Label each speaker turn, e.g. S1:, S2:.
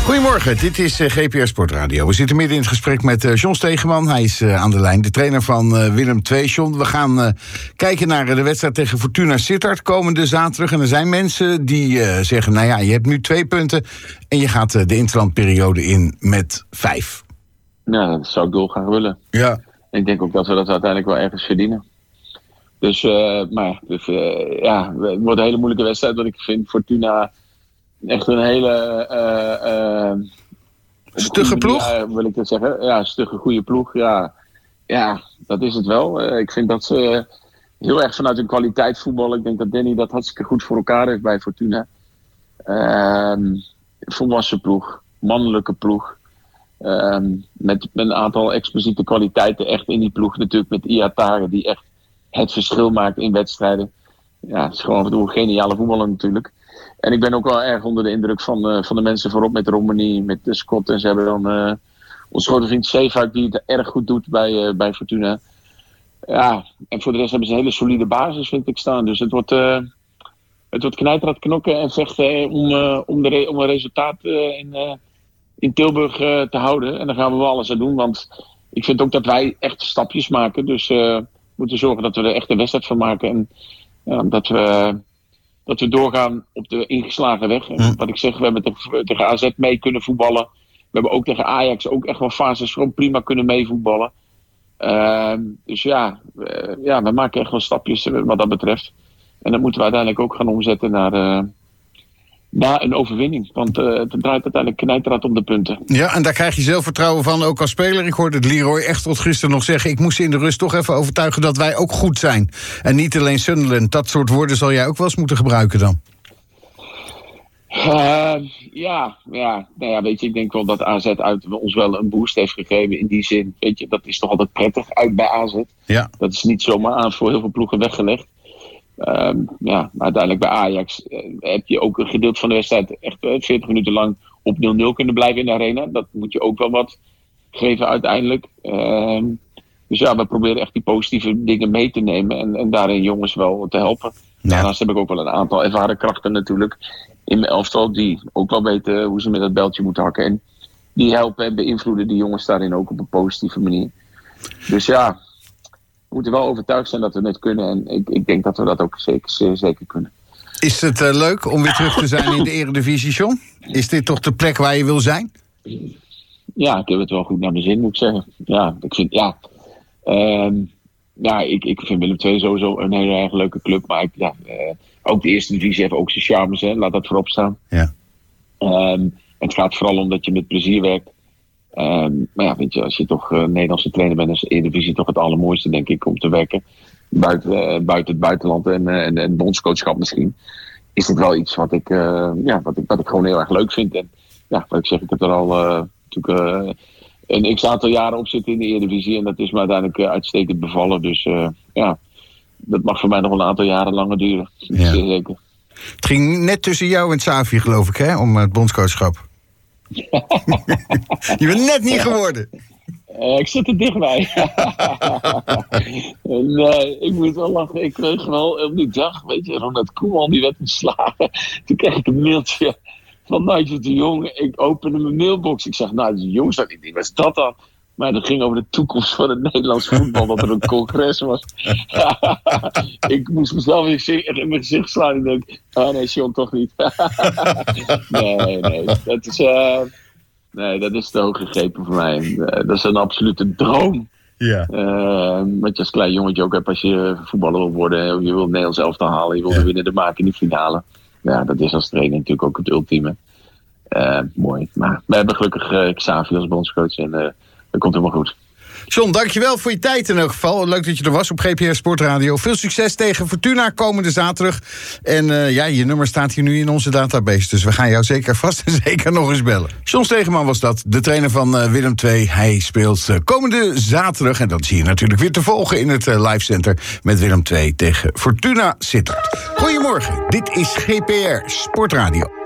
S1: Goedemorgen, dit is GPR Sportradio. We zitten midden in het gesprek met John Stegeman. Hij is aan de lijn, de trainer van Willem II. John, we gaan kijken naar de wedstrijd tegen Fortuna Sittard komende zaterdag. En er zijn mensen die zeggen, nou ja, je hebt nu 2 punten... en je gaat de interlandperiode in met 5.
S2: Ja, dat zou ik dolgraag willen.
S1: Ja.
S2: En ik denk ook dat we dat uiteindelijk wel ergens verdienen. Dus, het wordt een hele moeilijke wedstrijd. Want ik vind Fortuna echt een hele...
S1: stugge ploeg?
S2: Wil ik dat zeggen. Ja, stugge goede ploeg. Ja, dat is het wel. Ik vind dat ze heel erg vanuit hun kwaliteit voetballen. Ik denk dat Danny dat hartstikke goed voor elkaar heeft bij Fortuna. Volwassen ploeg. Mannelijke ploeg. Met een aantal expliciete kwaliteiten echt in die ploeg. Natuurlijk met Iatare die echt het verschil maakt in wedstrijden. Ja, het is gewoon een geniale voetballer natuurlijk. En ik ben ook wel erg onder de indruk van de mensen voorop met Romani, met de Scott. En ze hebben dan onze grote vriend Zeefuik die het erg goed doet bij Fortuna. Ja, en voor de rest hebben ze een hele solide basis, vind ik, staan. Dus het wordt knijterhard knokken en vechten om een resultaat in Tilburg te houden. En daar gaan we wel alles aan doen, want ik vind ook dat wij echt stapjes maken. Dus we moeten zorgen dat we er echt een wedstrijd van maken. En dat we doorgaan op de ingeslagen weg. En wat ik zeg, we hebben tegen AZ mee kunnen voetballen. We hebben ook tegen Ajax ook echt wel fases gewoon prima kunnen meevoetballen. Dus we maken echt wel stapjes wat dat betreft. En dat moeten we uiteindelijk ook gaan omzetten naar een overwinning. Want het draait uiteindelijk knijterhard om de punten.
S1: Ja, en daar krijg je zelfvertrouwen van, ook als speler. Ik hoorde het Leroy echt tot gisteren nog zeggen... ik moest ze in de rust toch even overtuigen dat wij ook goed zijn. En niet alleen Sunderland. Dat soort woorden zal jij ook wel eens moeten gebruiken dan. Weet je, ik denk wel dat AZ uit ons wel een boost heeft gegeven in die zin. Weet je, dat is toch altijd prettig uit bij AZ. Ja. Dat is niet zomaar aan voor heel veel ploegen weggelegd. Maar uiteindelijk bij Ajax heb je ook een gedeelte van de wedstrijd echt 40 minuten lang op 0-0 kunnen blijven in de arena. Dat moet je ook wel wat geven uiteindelijk. Dus we proberen echt die positieve dingen mee te nemen en daarin jongens wel te helpen. Ja. Daarnaast heb ik ook wel een aantal ervaren krachten natuurlijk in mijn elftal die ook wel weten hoe ze met dat beltje moeten hakken. En die helpen en beïnvloeden die jongens daarin ook op een positieve manier. Dus ja... We moeten wel overtuigd zijn dat we het kunnen. En ik denk dat we dat ook zeker kunnen. Is het leuk om weer terug te zijn in de Eredivisie, John? Is dit toch de plek waar je wil zijn?
S2: Ja, ik heb het wel goed naar mijn zin, moet ik zeggen. Ja, ik vind Willem II sowieso een hele erg leuke club. Maar ook de eerste divisie heeft ook zijn charmes, hè. Laat dat voorop staan. Ja. Het gaat vooral om dat je met plezier werkt. Weet je, als je toch Nederlandse trainer bent, is de Eredivisie toch het allermooiste, denk ik, om te werken. Buiten het buitenland en bondscoachschap misschien. Is het wel iets wat ik gewoon heel erg leuk vind. En wat ik zeg, ik heb er al een x-aantal jaren op zitten in de Eredivisie. En dat is me uiteindelijk uitstekend bevallen. Dus dat mag voor mij nog een aantal jaren langer duren.
S1: Ja. Zeker. Het ging net tussen jou en Xavi, geloof ik, hè, om het bondscoachschap. Je bent net niet geworden.
S2: Ik zit er dichtbij. Ik moet wel lachen. Ik kreeg wel op die dag, weet je, Ronald Koeman die werd ontslagen. Toen kreeg ik een mailtje van Nigel de Jong. Ik opende mijn mailbox. Ik zeg, Nigel de Jong staat niet. Wat is dat dan? Maar dat ging over de toekomst van het Nederlands voetbal. Dat er een congres was. Ik moest mezelf in mijn gezicht slaan. En denk, nee, John, toch niet. Nee. Dat is te hoog gegrepen voor mij. Dat is een absolute droom. Ja. Wat je als klein jongetje ook hebt als je voetballer wil worden. Je wil Nederlands elftal halen. Je wil de winnende maken in de finale. Ja, dat is als trainer natuurlijk ook het ultieme. Mooi. Maar we hebben gelukkig Xavi als bondscoach. En dat komt helemaal goed.
S1: John, dankjewel voor je tijd in elk geval. Leuk dat je er was op GPR Sportradio. Veel succes tegen Fortuna komende zaterdag. En je nummer staat hier nu in onze database. Dus we gaan jou zeker vast en zeker nog eens bellen. John Stegeman was dat, de trainer van Willem II. Hij speelt komende zaterdag. En dat zie je natuurlijk weer te volgen in het Live Center met Willem II tegen Fortuna Sittard. Goedemorgen, dit is GPR Sportradio.